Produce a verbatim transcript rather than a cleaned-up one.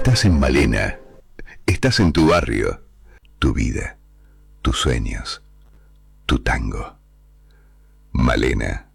Estás en Malena. Estás en tu barrio. Tu vida. Tus sueños. Tu tango. Malena.